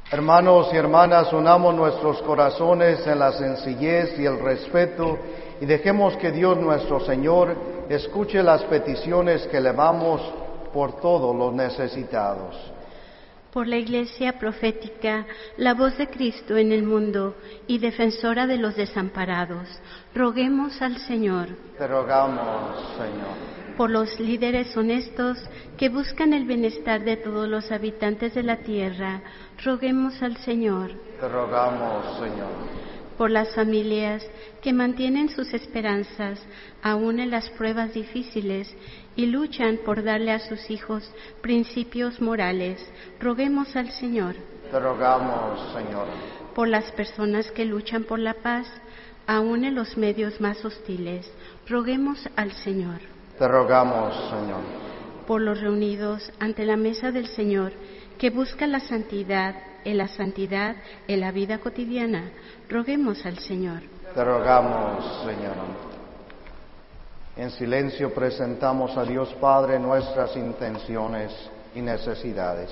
Hermanos y hermanas, unamos nuestros corazones en la sencillez y el respeto y dejemos que Dios nuestro Señor escuche las peticiones que elevamos por todos los necesitados. Por la Iglesia profética, la voz de Cristo en el mundo y defensora de los desamparados, roguemos al Señor. Te rogamos, Señor. Por los líderes honestos que buscan el bienestar de todos los habitantes de la tierra, roguemos al Señor. Te rogamos, Señor. Por las familias que mantienen sus esperanzas aún en las pruebas difíciles y luchan por darle a sus hijos principios morales, roguemos al Señor. Te rogamos, Señor. Por las personas que luchan por la paz, aún en los medios más hostiles, roguemos al Señor. Te rogamos, Señor. Por los reunidos ante la mesa del Señor, que buscan la santidad en la vida cotidiana, roguemos al Señor. Te rogamos, Señor. En silencio presentamos a Dios Padre nuestras intenciones y necesidades.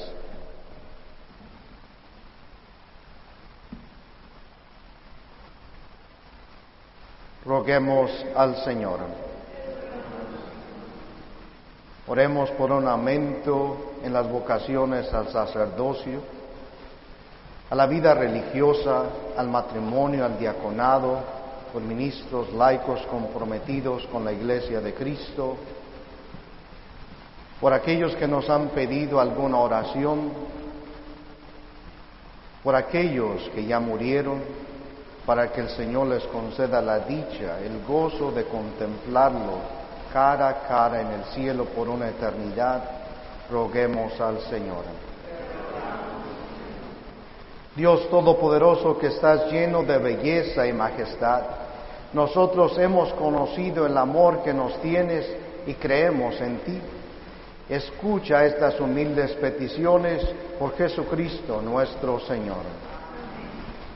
Roguemos al Señor. Oremos por un aumento en las vocaciones al sacerdocio, a la vida religiosa, al matrimonio, al diaconado, por ministros laicos comprometidos con la Iglesia de Cristo, por aquellos que nos han pedido alguna oración, por aquellos que ya murieron, para que el Señor les conceda la dicha, el gozo de contemplarlo cara a cara en el cielo por una eternidad, roguemos al Señor. Dios Todopoderoso, que estás lleno de belleza y majestad, nosotros hemos conocido el amor que nos tienes y creemos en ti. Escucha estas humildes peticiones por Jesucristo nuestro Señor.